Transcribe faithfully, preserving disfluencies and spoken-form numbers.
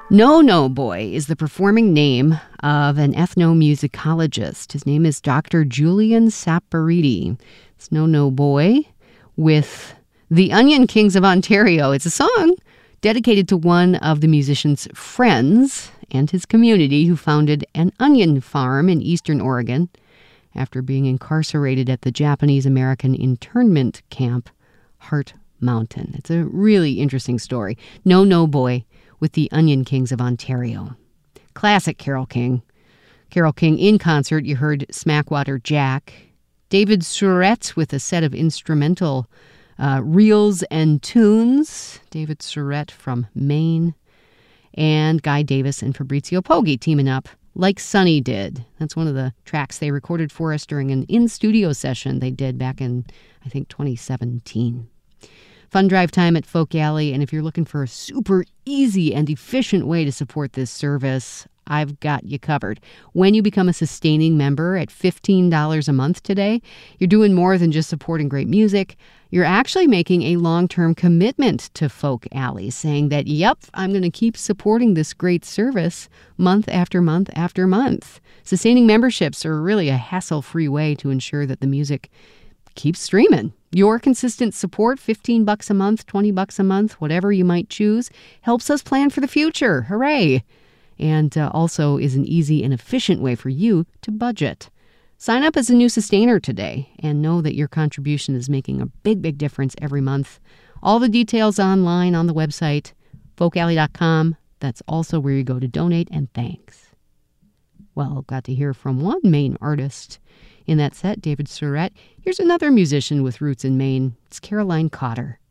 No No Boy is the performing name of an ethnomusicologist. His name is Doctor Julian Saporiti. It's No No Boy with the Onion Kings of Ontario. It's a song dedicated to one of the musician's friends and his community who founded an onion farm in eastern Oregon after being incarcerated at the Japanese-American internment camp Heart Mountain. It's a really interesting story. No No Boy with the Onion Kings of Ontario. Classic Carole King. Carole King in concert, you heard Smackwater Jack. David Surette with a set of instrumental uh, reels and tunes. David Surette from Maine. And Guy Davis and Fabrizio Poggi teaming up like Sonny did. That's one of the tracks they recorded for us during an in-studio session they did back in, I think, twenty seventeen. Fun drive time at Folk Alley, and if you're looking for a super easy and efficient way to support this service, I've got you covered. When you become a sustaining member at fifteen dollars a month today, you're doing more than just supporting great music. You're actually making a long-term commitment to Folk Alley, saying that, yep, I'm going to keep supporting this great service month after month after month. Sustaining memberships are really a hassle-free way to ensure that the music keeps streaming. Your consistent support, fifteen bucks a month, twenty bucks a month, whatever you might choose, helps us plan for the future. Hooray! And uh, also is an easy and efficient way for you to budget. Sign up as a new sustainer today and know that your contribution is making a big, big difference every month. All the details online on the website, folk alley dot com. That's also where you go to donate, and thanks. Well, got to hear from one Maine artist in that set, David Surette. Here's another musician with roots in Maine. It's Caroline Cotter.